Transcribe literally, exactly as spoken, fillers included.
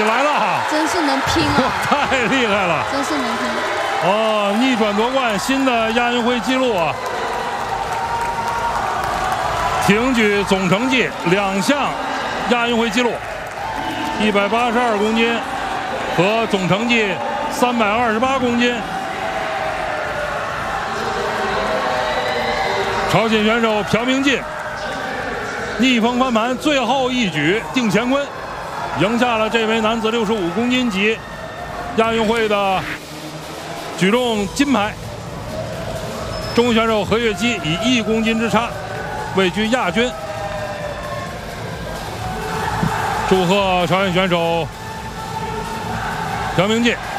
来了， 真是能拼啊！ 太厉害了， 真是能拼。 哦，逆转夺冠，新的亚运会纪录啊！挺举总成绩两项亚运会纪录，一百八十二公斤和总成绩三百二十八公斤。朝鲜选手朴明进逆风翻盘，最后一举定乾坤，赢下了这枚男子六十五公斤级亚运会的举重金牌。中国选手何跃基以一公斤之差位居亚军。祝贺朝鲜选手朴明进。